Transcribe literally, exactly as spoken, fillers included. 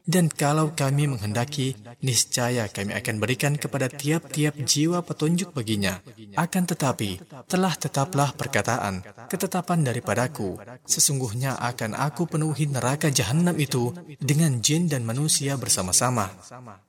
Dan kalau kami menghendaki, niscaya kami akan berikan kepada tiap-tiap jiwa petunjuk baginya. Akan tetapi, telah tetaplah perkataan, ketetapan daripadaku, sesungguhnya akan aku penuhi neraka jahanam itu dengan jin dan manusia bersama-sama.